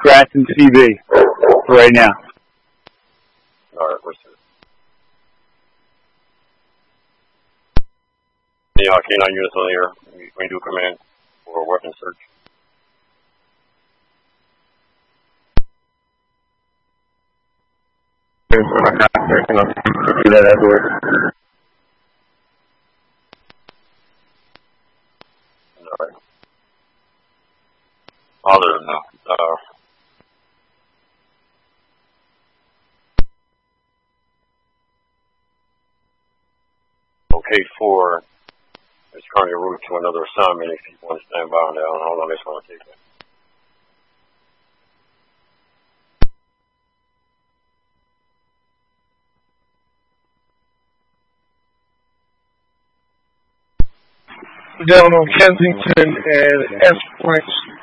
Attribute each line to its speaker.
Speaker 1: Grafton TV for right now.
Speaker 2: All right, what's it? Yeah, K9 units on the air. We do command for weapon search. Do that afterwards. All right. Other than that, OK4 is currently en route to another assignment. If you want to stand by on that, hold on, I just want to take that.
Speaker 3: Down on Kensington and S Points.